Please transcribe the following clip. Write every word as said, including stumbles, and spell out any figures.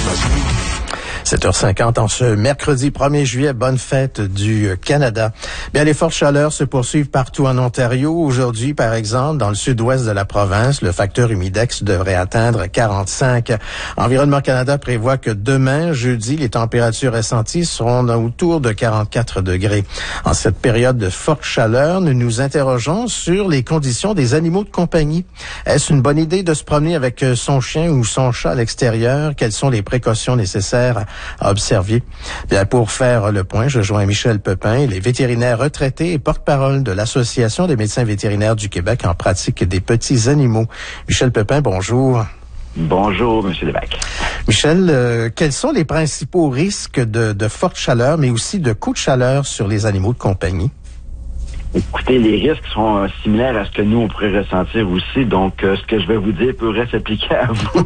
sept heures cinquante en ce mercredi premier juillet, bonne fête du Canada. Bien, les fortes chaleurs se poursuivent partout en Ontario. Aujourd'hui, par exemple, dans le sud-ouest de la province, le facteur humidex devrait atteindre quarante-cinq. Environnement Canada prévoit que demain, jeudi, les températures ressenties seront autour de quarante-quatre degrés. En cette période de forte chaleur, nous nous interrogeons sur les conditions des animaux de compagnie. Est-ce une bonne idée de se promener avec son chien ou son chat à l'extérieur? Quelles sont les précautions nécessaires à observer? Bien, pour faire le point, je joins Michel Pepin, il est vétérinaire retraité et porte-parole de l'Association des médecins vétérinaires du Québec en pratique des petits animaux. Michel Pepin, bonjour. Bonjour, M. Lévesque. Michel, euh, quels sont les principaux risques de, de forte chaleur, mais aussi de coups de chaleur sur les animaux de compagnie? Écoutez, les risques sont euh, similaires à ce que nous, on pourrait ressentir aussi. Donc, euh, ce que je vais vous dire pourrait s'appliquer à vous.